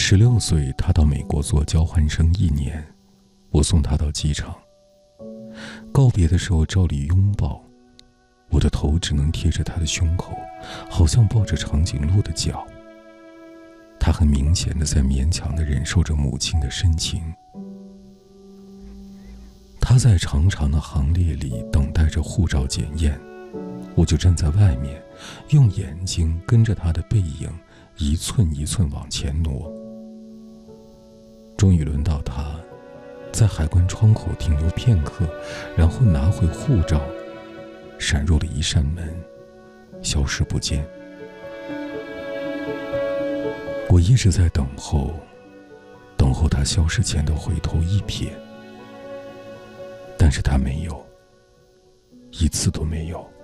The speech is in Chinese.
16岁，他到美国做交换生1年，我送他到机场。告别的时候照例拥抱，我的头只能贴着他的胸口，好像抱着长颈鹿的脚。他很明显的在勉强地忍受着母亲的深情。他在长长的行列里等待着护照检验，我就站在外面，用眼睛跟着他的背影一寸一寸往前挪。终于轮到他在海关窗口停留片刻，然后拿回护照，闪入了一扇门，消失不见。我一直在等候他消失前的回头一瞥，但是他没有，一次都没有。